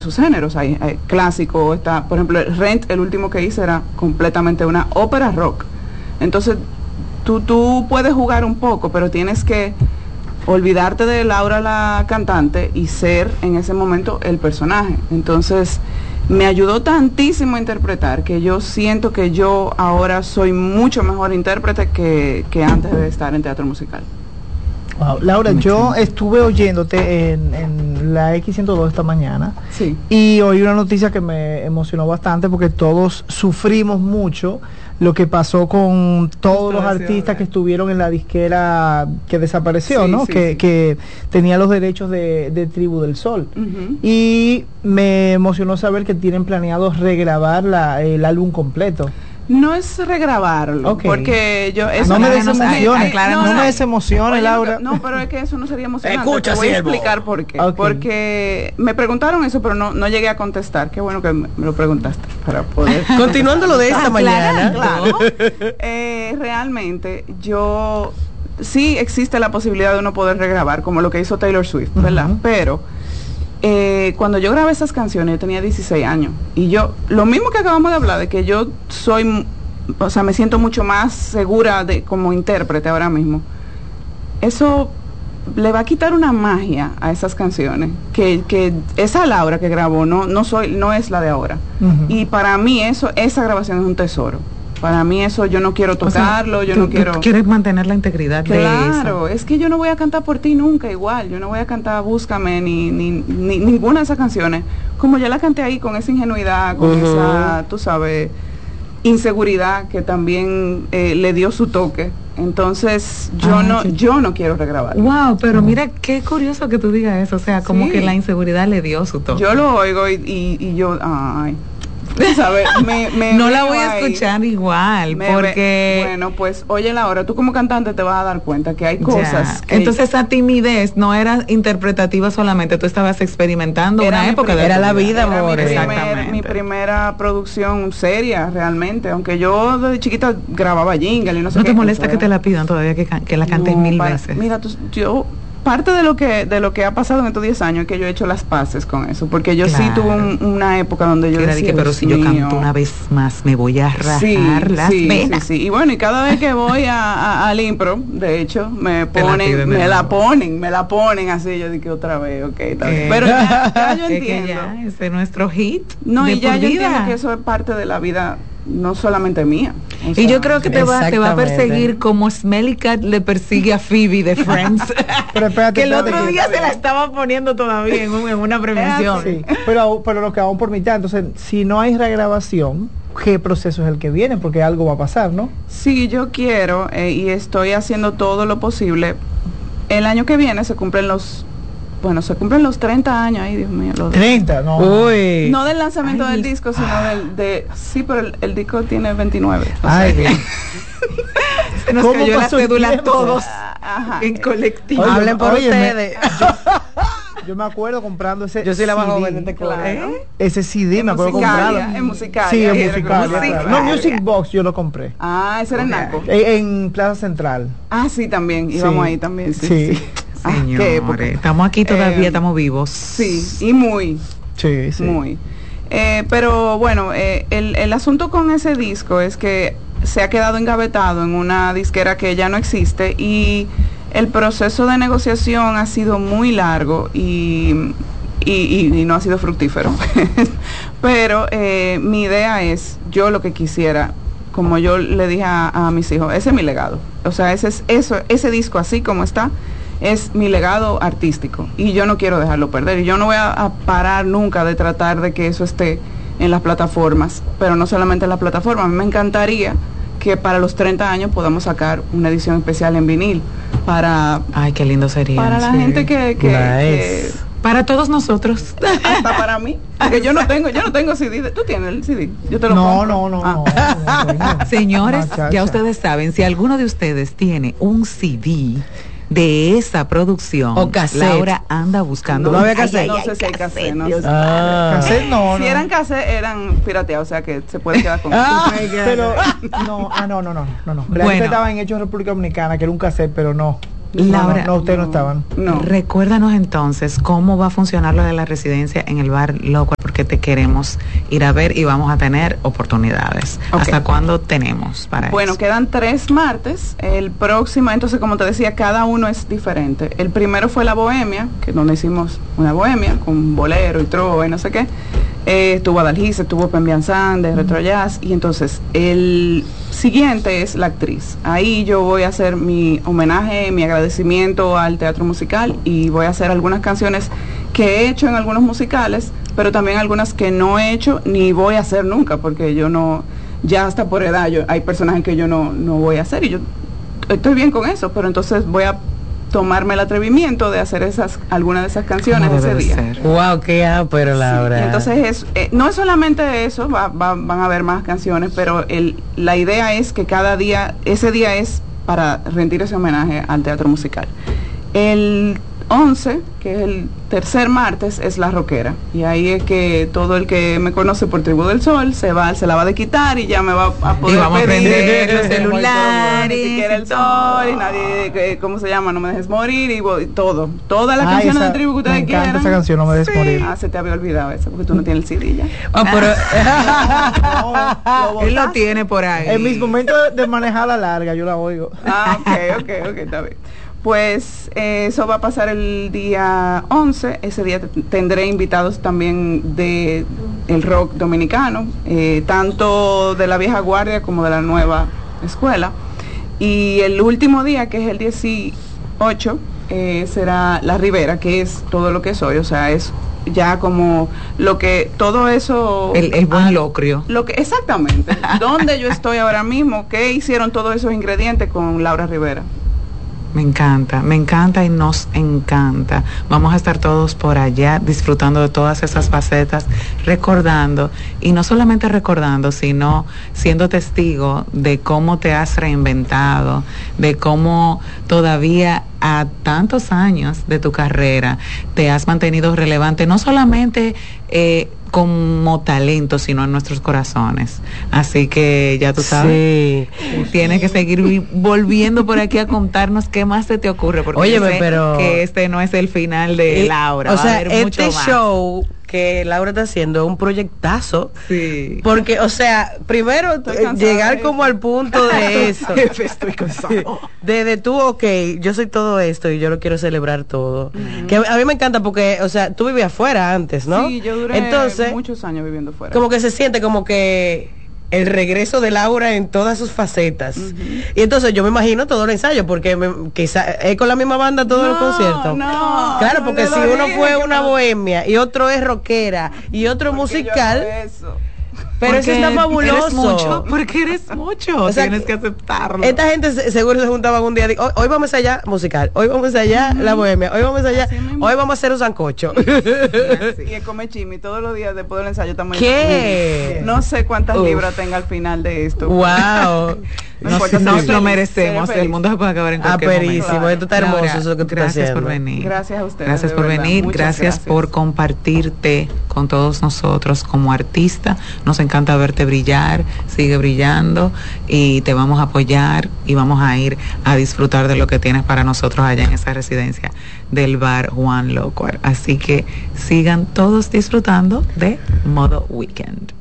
sus géneros. Hay clásico, está, por ejemplo, Rent, el último que hice era completamente una ópera rock. Entonces, tú puedes jugar un poco, pero tienes que olvidarte de Laura la cantante y ser en ese momento el personaje. Entonces, me ayudó tantísimo a interpretar que yo siento que yo ahora soy mucho mejor intérprete que antes de estar en teatro musical. Wow. Laura, yo estuve oyéndote en la X102 esta mañana, sí, y oí una noticia que me emocionó bastante porque todos sufrimos mucho lo que pasó con todos los artistas que estuvieron en la disquera que desapareció, sí, ¿no? Sí, que tenía los derechos de Tribu del Sol. Y me emocionó saber que tienen planeado regrabar el álbum completo. No es regrabarlo, porque yo... Eso no me desemociones, no me desemociones, Laura. No, pero es que eso no sería emocionante. Escucha, te voy a explicar por qué. Porque me preguntaron eso, pero no llegué a contestar. Qué bueno que me lo preguntaste para poder... Continuando lo de esta mañana. Claro. Realmente, yo... Sí existe la posibilidad de uno poder regrabar, como lo que hizo Taylor Swift, ¿verdad? Pero... cuando yo grabé esas canciones yo tenía 16 años y yo, lo mismo que acabamos de hablar, de que yo soy, o sea, me siento mucho más segura como intérprete ahora mismo, eso le va a quitar una magia a esas canciones, que esa Laura que grabó no es la de ahora. Y para mí esa grabación es un tesoro. Para mí eso yo no quiero tocarlo, yo no quiero... Tú quieres mantener la integridad de esa. Claro, es que yo no voy a cantar por ti nunca igual, yo no voy a cantar Búscame ni ninguna de esas canciones, como ya la canté ahí con esa ingenuidad, con esa, tú sabes, inseguridad que también le dio su toque. Entonces yo no quiero regrabar. Wow, pero mira qué curioso que tú digas eso, o sea, como que la inseguridad le dio su toque. Yo lo oigo y yo, ay... ¿Sabes? No la voy a escuchar igual, porque... Bueno, pues, óyela ahora, tú como cantante te vas a dar cuenta que hay cosas... Que entonces esa timidez no era interpretativa solamente, tú estabas experimentando una época de... Era la vida, amor. Mi primera producción seria, realmente, aunque yo desde chiquita grababa jingle y no sé qué. ¿No te molesta que te la pidan todavía que la cantes mil veces? Mira, yo... Parte de lo que ha pasado en estos 10 años es que yo he hecho las paces con eso, porque yo sí tuve una época donde yo decía, pero si yo canto una vez más me voy a rajar las venas. Sí. Y bueno, y cada vez que voy al impro, de hecho, me la ponen así, yo digo otra vez, tal vez. Pero ya yo entiendo. Ese es nuestro hit. No, y ya yo entiendo que eso es parte de la vida, no solamente mía. O sea, y yo creo que te va a perseguir como Smelly Cat le persigue a Phoebe de Friends. Pero espérate, que el otro día se la estaba poniendo todavía en una premiación. Sí, pero lo que vamos por mitad. Entonces, si no hay regrabación, ¿qué proceso es el que viene? Porque algo va a pasar, ¿no? Sí, yo quiero y estoy haciendo todo lo posible. El año que viene se cumplen los 30 años, ay Dios mío. 30, no. Uy. No del lanzamiento del disco, sino sí, pero el disco tiene 29. Ay, bien. Se nos cayó la cédula todos en colectivo. Hablen por ustedes. Yo me acuerdo comprando ese. Yo soy la más joven de este claro. Ese CD me acuerdo comprarlo. En Musicalia. Sí, en Musicalia. No, Music Box yo lo compré. Ah, ese era en Naco. En Plaza Central. Ah, sí, también. Íbamos ahí también. Sí. Señores, estamos aquí todavía, estamos vivos. Sí, y muy. Sí. Muy. Pero bueno, el asunto con ese disco es que se ha quedado engavetado en una disquera que ya no existe y el proceso de negociación ha sido muy largo y no ha sido fructífero. Pero mi idea es, yo lo que quisiera, como yo le dije a mis hijos, ese es mi legado. O sea, ese disco así como está, es mi legado artístico y yo no quiero dejarlo perder. Y yo no voy a parar nunca de tratar de que eso esté en las plataformas, pero no solamente en las plataformas. A mí me encantaría que para los 30 años podamos sacar una edición especial en vinil para... Ay, qué lindo sería. Para la gente que para todos nosotros. Hasta para mí. Porque yo no tengo CD. ¿Tú tienes el CD? Yo te lo compro. No. Señores, ya ustedes saben, si alguno de ustedes tiene un CD de esa producción o cassette, Laura anda buscando. No había cassette. No sé si hay cassette. Cassette no. Si eran cassette, eran pirateados, o sea que se puede quedar con pero no. La gente estaba en Hechos República Dominicana, que era un cassette, pero no. Laura, no, ustedes no estaban. No. Recuérdanos entonces cómo va a funcionar lo de la residencia en el bar Locuar, porque te queremos ir a ver y vamos a tener oportunidades. Okay. ¿Hasta cuándo tenemos para eso? Bueno, quedan 3 martes. El próximo, entonces, como te decía, cada uno es diferente. El primero fue la Bohemia, que es donde hicimos una bohemia con bolero y trova y no sé qué. Estuvo Adalgisa, estuvo Pembianzán de Retro Jazz, y entonces el siguiente es La Actriz. Ahí yo voy a hacer mi homenaje, mi agradecimiento al teatro musical, y voy a hacer algunas canciones que he hecho en algunos musicales, pero también algunas que no he hecho ni voy a hacer nunca, porque yo no, ya hasta por edad, hay personajes que yo no voy a hacer, y yo estoy bien con eso, pero entonces voy a tomarme el atrevimiento de hacer algunas de esas canciones ese día. Wow, qué ápero, Laura. Sí, entonces no es solamente eso, van a haber más canciones, pero la idea es que cada día, ese día es para rendir ese homenaje al teatro musical. El 11, que es el tercer martes, es La Rockera, y ahí es que todo el que me conoce por Tribu del Sol se la va a quitar y ya me va a poder pedir los celulares, ni siquiera el sol, y nadie, ¿cómo se llama? No me dejes morir, y todo, todas las canciones de Tribu que ustedes quieran. Esa canción, No me dejes morir. Se te había olvidado esa, porque tú no tienes el CD ya. Pero él lo tiene por ahí. En mis momentos de manejada larga yo la oigo. Ok, está bien. Pues eso va a pasar el día 11, ese día tendré invitados también de el rock dominicano, tanto de la vieja guardia como de la nueva escuela, y el último día, que es el 18, será La Ribera, que es todo lo que soy, o sea, es ya como lo que, todo eso... El buen locrio. Exactamente, donde yo estoy ahora mismo, que hicieron todos esos ingredientes con Laura Rivera. Me encanta y nos encanta. Vamos a estar todos por allá disfrutando de todas esas facetas, recordando, y no solamente recordando, sino siendo testigo de cómo te has reinventado, de cómo todavía a tantos años de tu carrera te has mantenido relevante, no solamente como talento, sino en nuestros corazones. Así que ya tú sabes, tienes que seguir volviendo por aquí a contarnos qué más se te ocurre, porque óyeme, pero que este no es el final de Laura. O sea, este show que Laura está haciendo es un proyectazo. Sí. Porque, o sea, primero llegar como al punto de eso. Estoy cansado. De tú, yo soy todo esto y yo lo quiero celebrar todo. Que a mí me encanta porque, o sea, tú vivías afuera antes, ¿no? Sí, yo duré muchos años viviendo fuera. Como que se siente como que el regreso de Laura en todas sus facetas. Y entonces yo me imagino todo el ensayo, porque quizá es con la misma banda todo el concierto. Claro, porque si uno fue una bohemia y otro es rockera y otro musical. Pero eso está fabuloso. Porque eres mucho. O sea, tienes que aceptarlo. Esta gente seguro se juntaban un día. Hoy vamos allá musical. Hoy vamos allá la bohemia. Hoy vamos allá. Hoy vamos a hacer un sancocho. Y es come chimi todos los días después del ensayo también. ¿Qué? No sé cuántas libras tenga al final de esto. Wow. Nos lo merecemos. El mundo se puede acabar en cualquier momento. Claro. Esto está hermoso. Laura, eso que gracias por venir. Gracias a ustedes. Gracias por venir. Gracias por compartirte con todos nosotros como artista. Nos encanta verte brillar. Sigue brillando y te vamos a apoyar y vamos a ir a disfrutar de lo que tienes para nosotros allá en esa residencia del bar Juan Locuar. Así que sigan todos disfrutando de Modo Weekend.